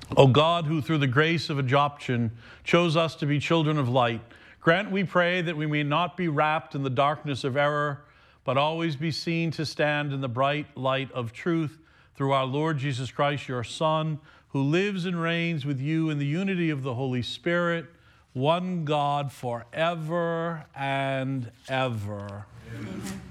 O God, who through the grace of adoption chose us to be children of light, grant, we pray, that we may not be wrapped in the darkness of error, but always be seen to stand in the bright light of truth through our Lord Jesus Christ, your Son, who lives and reigns with you in the unity of the Holy Spirit, one God, forever and ever. Amen.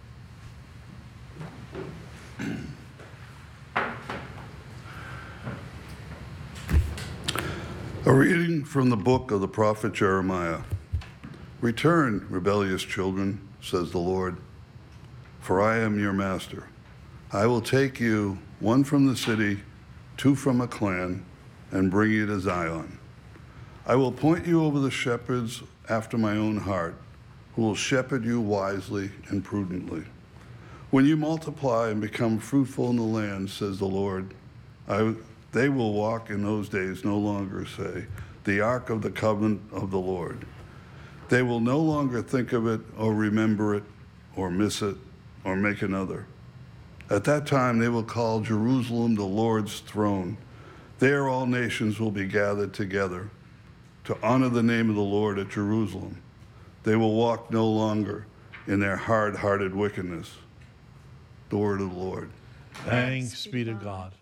A reading from the book of the prophet Jeremiah. Return, rebellious children, says the Lord, for I am your master. I will take you, one from the city, two from a clan, and bring you to Zion. I will point you over the shepherds after my own heart, who will shepherd you wisely and prudently. When you multiply and become fruitful in the land, says the Lord, they will walk in those days no longer say, the ark of the covenant of the Lord. They will no longer think of it or remember it or miss it or make another. At that time they will call Jerusalem the Lord's throne. There all nations will be gathered together to honor the name of the Lord at Jerusalem. They will walk no longer in their hard-hearted wickedness. The word of the Lord. Thanks be to God.